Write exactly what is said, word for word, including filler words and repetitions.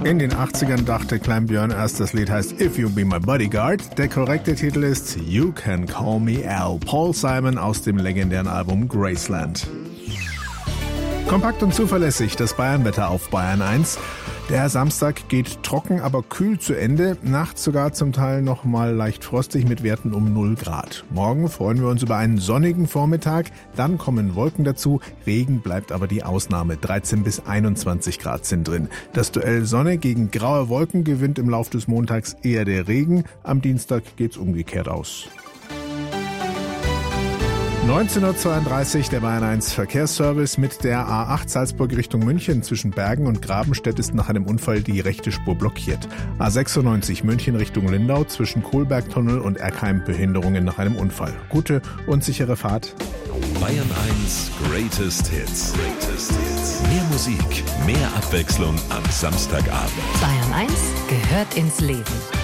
In den achtzigern dachte Klein Björn erst, das Lied heißt If You Be My Bodyguard. Der korrekte Titel ist You Can Call Me Al. Paul Simon aus dem legendären Album Graceland. Kompakt und zuverlässig, das Bayernwetter auf Bayern eins. Der Samstag geht trocken, aber kühl zu Ende. Nachts sogar zum Teil noch mal leicht frostig mit Werten um null Grad. Morgen freuen wir uns über einen sonnigen Vormittag. Dann kommen Wolken dazu. Regen bleibt aber die Ausnahme. dreizehn bis einundzwanzig Grad sind drin. Das Duell Sonne gegen graue Wolken gewinnt im Lauf des Montags eher der Regen. Am Dienstag geht's umgekehrt aus. neunzehn Uhr zweiunddreißig, der Bayern eins Verkehrsservice mit der A acht Salzburg Richtung München. Zwischen Bergen und Grabenstedt ist nach einem Unfall die rechte Spur blockiert. A sechsundneunzig München Richtung Lindau, zwischen Kohlbergtunnel und Erkheim Behinderungen nach einem Unfall. Gute und sichere Fahrt. Bayern eins Greatest Hits. Greatest Hits. Mehr Musik, mehr Abwechslung am Samstagabend. Bayern eins gehört ins Leben.